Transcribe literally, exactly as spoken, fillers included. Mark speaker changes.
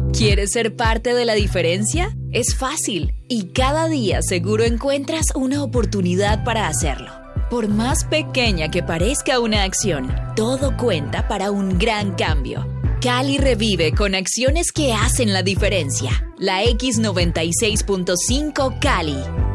Speaker 1: ¿Quieres ser parte de la diferencia? Es fácil y cada día seguro encuentras una oportunidad para hacerlo. Por más pequeña que parezca una acción, todo cuenta para un gran cambio. Cali revive con acciones que hacen la diferencia. La X noventa y seis punto cinco Cali.